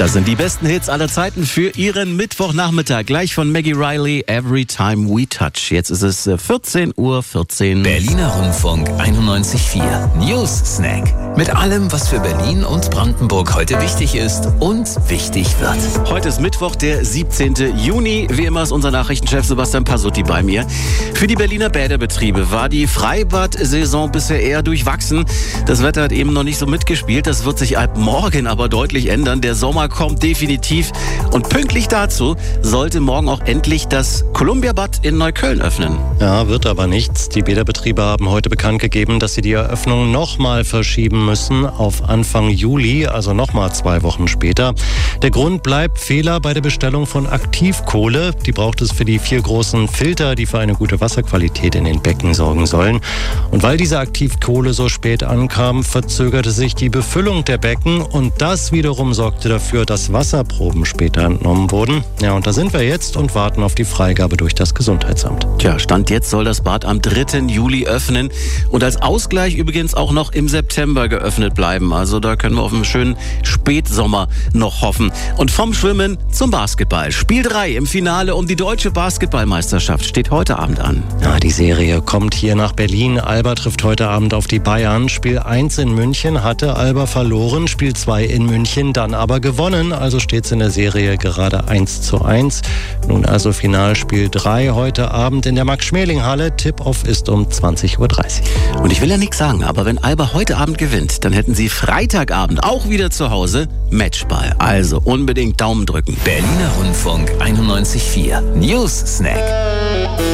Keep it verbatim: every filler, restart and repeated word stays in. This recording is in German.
Das sind die besten Hits aller Zeiten für Ihren Mittwochnachmittag. Gleich von Maggie Riley, Every Time We Touch. Jetzt ist es vierzehn Uhr vierzehn. Berliner Rundfunk einundneunzig Komma vier. News Snack. Mit allem, was für Berlin und Brandenburg heute wichtig ist und wichtig wird. Heute ist Mittwoch, der siebzehnten Juni. Wie immer ist unser Nachrichtenchef Sebastian Pasutti bei mir. Für die Berliner Bäderbetriebe war die Freibad-Saison bisher eher durchwachsen. Das Wetter hat eben noch nicht so mitgespielt. Das wird sich ab morgen aber deutlich ändern. Der Sommer kommt definitiv. Und pünktlich dazu sollte morgen auch endlich das Columbia-Bad in Neukölln öffnen. Ja, wird aber nichts. Die Bäderbetriebe haben heute bekannt gegeben, dass sie die Eröffnung nochmal verschieben müssen auf Anfang Juli, also nochmal zwei Wochen später. Der Grund bleibt Fehler bei der Bestellung von Aktivkohle. Die braucht es für die vier großen Filter, die für eine gute Wasserqualität in den Becken sorgen sollen. Und weil diese Aktivkohle so spät ankam, verzögerte sich die Befüllung der Becken und das wiederum sorgte dafür, dass Wasserproben später entnommen wurden. Ja, und da sind wir jetzt und warten auf die Freigabe durch das Gesundheitsamt. Tja, Stand jetzt soll das Bad am dritten Juli öffnen und als Ausgleich übrigens auch noch im September geöffnet bleiben. Also da können wir auf einen schönen Spätsommer noch hoffen. Und vom Schwimmen zum Basketball. Spiel drei im Finale um die deutsche Basketballmeisterschaft steht heute Abend an. Ja, die Serie kommt hier nach Berlin. Alba trifft heute Abend auf die Bayern. Spiel eins in München hatte Alba verloren, Spiel zwei in München dann aber gewonnen. Also steht es in der Serie gerade eins zu eins. Nun also Finalspiel drei heute Abend in der Max-Schmeling-Halle. Tip-Off ist um zwanzig Uhr dreißig. Und ich will ja nichts sagen, aber wenn Alba heute Abend gewinnt, dann hätten sie Freitagabend auch wieder zu Hause Matchball. Also unbedingt Daumen drücken. Berliner Rundfunk einundneunzig Komma vier. News Snack.